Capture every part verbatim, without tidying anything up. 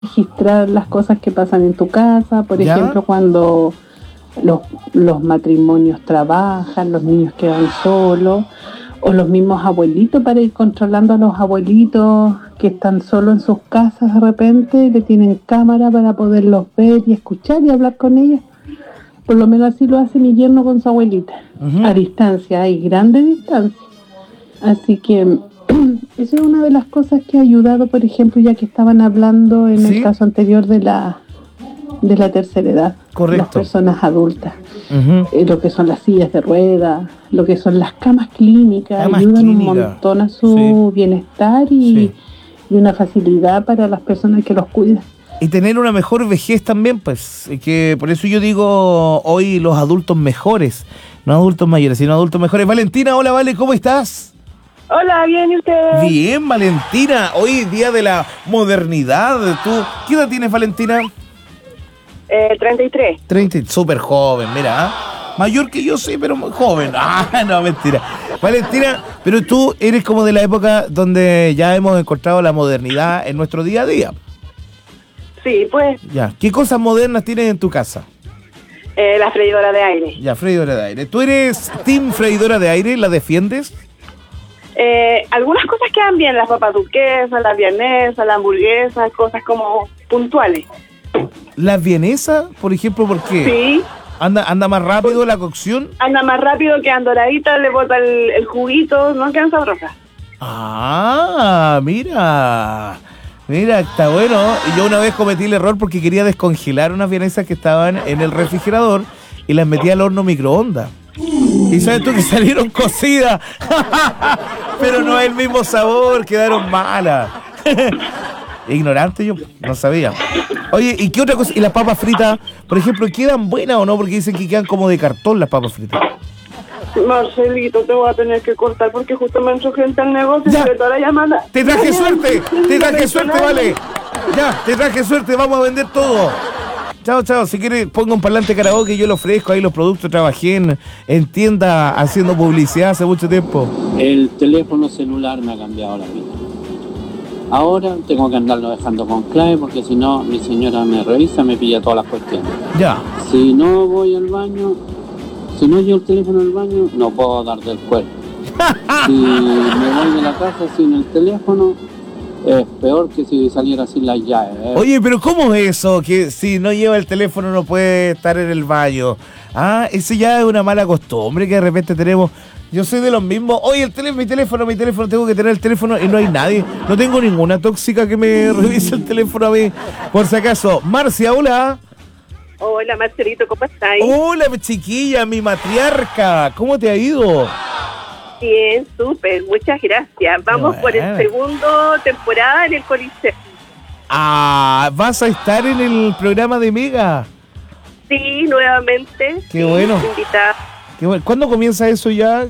registrar las cosas que pasan en tu casa, por ¿Ya? ejemplo, cuando los, los matrimonios trabajan, los niños quedan solos, o los mismos abuelitos, para ir controlando a los abuelitos que están solos en sus casas de repente, y le tienen cámara para poderlos ver y escuchar y hablar con ellos. Por lo menos así lo hace mi yerno con su abuelita, uh-huh. a distancia, hay grande distancia. Así que esa es una de las cosas que ha ayudado, por ejemplo, ya que estaban hablando en ¿Sí? el caso anterior de la de la tercera edad, Correcto. las personas adultas, uh-huh. eh, lo que son las sillas de ruedas, lo que son las camas clínicas, camas ayudan clínica. un montón a su sí. bienestar y, sí. y una facilidad para las personas que los cuidan. Y tener una mejor vejez también, pues, que por eso yo digo hoy los adultos mejores, no adultos mayores, sino adultos mejores. Valentina, hola, Vale, ¿cómo estás? Hola, bien, ¿y ustedes? Bien, Valentina, hoy día de la modernidad. ¿Tú qué edad tienes, Valentina? Eh, treinta y tres. treinta, súper joven, mira, ¿eh? Mayor que yo, sí, pero muy joven. Ah, no, mentira. Valentina, pero tú eres como de la época donde ya hemos encontrado la modernidad en nuestro día a día. Sí, pues. Ya, ¿qué cosas modernas tienes en tu casa? Eh, la freidora de aire. Ya, freidora de aire. ¿Tú eres team freidora de aire? ¿La defiendes? Eh, algunas cosas quedan bien, las papas duquesas, las vienesas, las hamburguesas, cosas como puntuales. ¿Las vienesas, por ejemplo, por qué? Sí. ¿Anda anda más rápido la cocción? Anda más rápido, quedan doraditas, le bota el, el juguito, no quedan sabrosas. Ah, mira... Mira, está bueno. Y yo una vez cometí el error porque quería descongelar unas vienesas que estaban en el refrigerador y las metí al horno microondas. Y sabes tú que salieron cocidas, pero no es el mismo sabor, quedaron malas. Ignorante yo, no sabía. Oye, ¿y qué otra cosa? ¿Y las papas fritas, por ejemplo, quedan buenas o no? Porque dicen que quedan como de cartón las papas fritas. Marcelito, te voy a tener que cortar porque justo me entró gente al negocio y toda la llamada. Te traje suerte, te traje suerte, vale. Ya, te traje suerte, vamos a vender todo. Chao, chao, si quieres ponga un parlante karaoke, yo lo ofrezco, ahí los productos, trabajé en, en tienda haciendo publicidad hace mucho tiempo. El teléfono celular me ha cambiado la vida. Ahora tengo que andarlo dejando con clave porque si no mi señora me revisa, me pilla todas las cuestiones. Ya. Si no voy al baño... Si no llevo el teléfono al baño, no puedo dar del cuerpo. Si me voy de la casa sin el teléfono, es peor que si saliera sin las llaves. ¿eh? Oye, pero ¿cómo es eso? Que si no lleva el teléfono no puede estar en el baño. Ah, eso ya es una mala costumbre que de repente tenemos. Yo soy de los mismos. Oye, el teléfono, mi teléfono, mi teléfono, tengo que tener el teléfono y no hay nadie. No tengo ninguna tóxica que me revise el teléfono a mí. Por si acaso. Marcia, hola. Hola, Marcelito, ¿cómo estás? Hola, chiquilla, mi matriarca. ¿Cómo te ha ido? Bien, súper, muchas gracias. Vamos bueno. por el segundo temporada en el Coliseo. Ah, ¿vas a estar en el programa de Mega? Sí, nuevamente. Qué sí, bueno. Invitada. Qué bueno. ¿Cuándo comienza eso ya?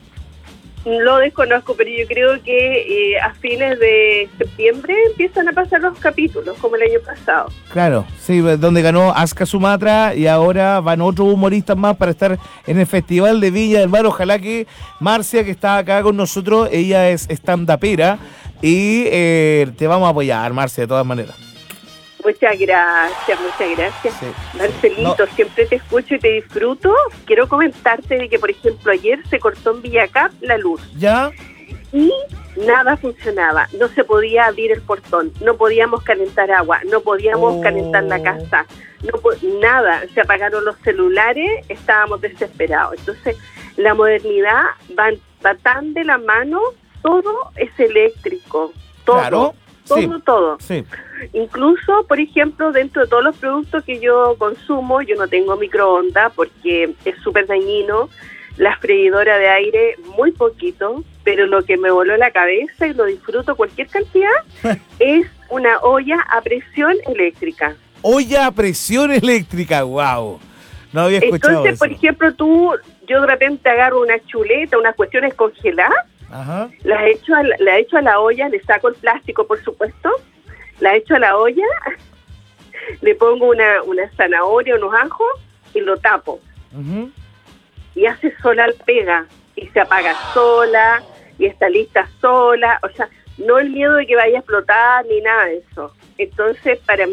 Lo desconozco, pero yo creo que eh, a fines de septiembre empiezan a pasar los capítulos, como el año pasado. Claro, sí, donde ganó Aska Sumatra y ahora van otros humoristas más para estar en el Festival de Viña del Mar. Ojalá que Marcia, que está acá con nosotros, ella es stand-upera y eh, te vamos a apoyar, Marcia, de todas maneras. Muchas gracias, muchas gracias. Sí. Marcelito, no. Siempre te escucho y te disfruto. Quiero comentarte de que, por ejemplo, ayer se cortó en Villacap la luz. ¿Ya? Y nada funcionaba. No se podía abrir el portón, no podíamos calentar agua, no podíamos oh. calentar la casa, no nada. Se apagaron los celulares, estábamos desesperados. Entonces, la modernidad va, va tan de la mano, todo es eléctrico, todo. Claro. Todo, sí, todo. Sí. Incluso, por ejemplo, dentro de todos los productos que yo consumo, yo no tengo microondas porque es súper dañino. La freidora de aire, muy poquito, pero lo que me voló la cabeza y lo disfruto cualquier cantidad, es una olla a presión eléctrica. Olla a presión eléctrica, wow. No había escuchado Entonces, eso. por ejemplo, tú, yo de repente agarro una chuleta, unas cuestiones congeladas, Ajá. La echo a la, la echo a la olla, le saco el plástico, por supuesto, la echo a la olla, le pongo una, una zanahoria, unos ajos y lo tapo. Uh-huh. Y hace sola la pega, y se apaga sola, y está lista sola, o sea, no el miedo de que vaya a explotar ni nada de eso. Entonces, para